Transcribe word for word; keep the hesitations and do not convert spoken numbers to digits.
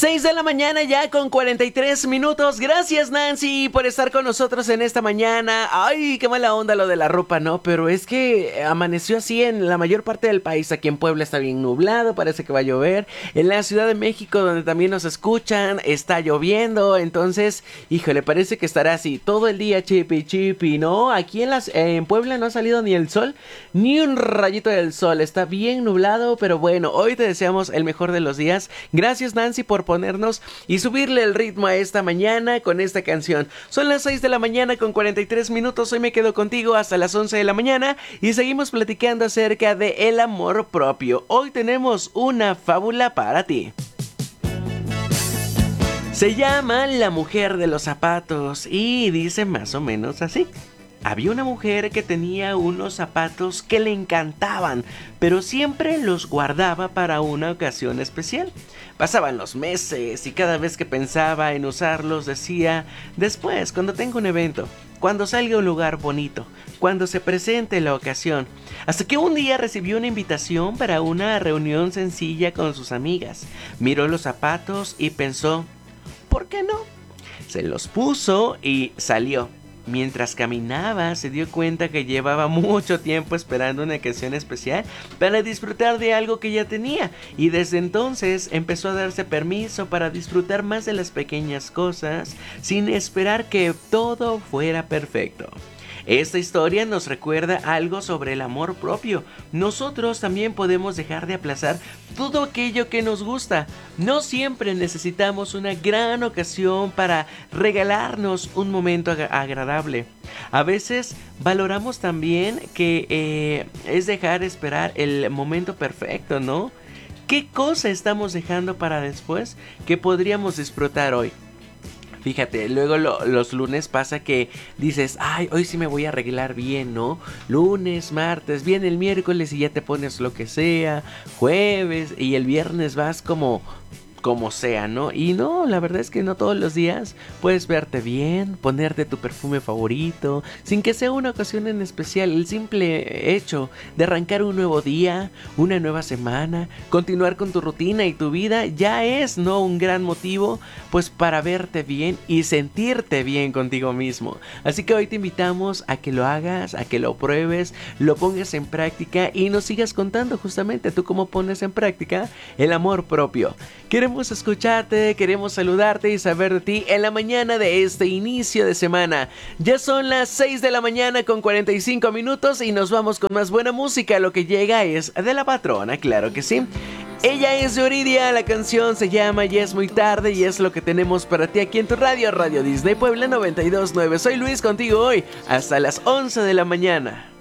seis de la mañana ya con cuarenta y tres minutos. Gracias, Nancy, por estar con nosotros en esta mañana. Ay, qué mala onda lo de la ropa, ¿no? Pero es que amaneció así en la mayor parte del país. Aquí en Puebla está bien nublado, parece que va a llover. En la Ciudad de México, donde también nos escuchan, está lloviendo. Entonces, híjole, parece que estará así todo el día chipi chipi, ¿no? Aquí en, las, eh, en Puebla no ha salido ni el sol, ni un rayito del sol. Está bien nublado, pero bueno, hoy te deseamos el mejor de los días. Gracias, Nancy, por ponernos y subirle el ritmo a esta mañana con esta canción. Son las seis de la mañana con cuarenta y tres minutos. Hoy me quedo contigo hasta las once de la mañana y seguimos platicando acerca de el amor propio. Hoy tenemos una fábula para ti. Se llama La mujer de los zapatos y dice más o menos así. Había una mujer que tenía unos zapatos que le encantaban, pero siempre los guardaba para una ocasión especial. Pasaban los meses y cada vez que pensaba en usarlos decía, después, cuando tenga un evento, cuando salga a un lugar bonito, cuando se presente la ocasión. Hasta que un día recibió una invitación para una reunión sencilla con sus amigas. Miró los zapatos y pensó, ¿por qué no? Se los puso y salió. Mientras caminaba se dio cuenta que llevaba mucho tiempo esperando una ocasión especial para disfrutar de algo que ya tenía, y desde entonces empezó a darse permiso para disfrutar más de las pequeñas cosas sin esperar que todo fuera perfecto. Esta historia nos recuerda algo sobre el amor propio. Nosotros también podemos dejar de aplazar todo aquello que nos gusta. No siempre necesitamos una gran ocasión para regalarnos un momento ag- agradable. A veces valoramos también que eh, es dejar esperar el momento perfecto, ¿no? ¿Qué cosa estamos dejando para después que podríamos disfrutar hoy? Fíjate, luego lo, los lunes pasa que dices, ay, hoy sí me voy a arreglar bien, ¿no? Lunes, martes, viene el miércoles y ya te pones lo que sea, jueves, y el viernes vas como... como sea, ¿no? Y no, la verdad es que no todos los días puedes verte bien, ponerte tu perfume favorito, sin que sea una ocasión en especial. El simple hecho de arrancar un nuevo día, una nueva semana, continuar con tu rutina y tu vida, ya es, ¿no?, un gran motivo, pues, para verte bien y sentirte bien contigo mismo. Así que hoy te invitamos a que lo hagas, a que lo pruebes, lo pongas en práctica y nos sigas contando justamente tú cómo pones en práctica el amor propio. Queremos Queremos escucharte, queremos saludarte y saber de ti en la mañana de este inicio de semana. Ya son las seis de la mañana con cuarenta y cinco minutos y nos vamos con más buena música. Lo que llega es de La Patrona, claro que sí. Ella es Yuridia, la canción se llama Ya es muy tarde y es lo que tenemos para ti aquí en tu radio, Radio Disney Puebla noventa y dos punto nueve. Soy Luis contigo hoy hasta las once de la mañana.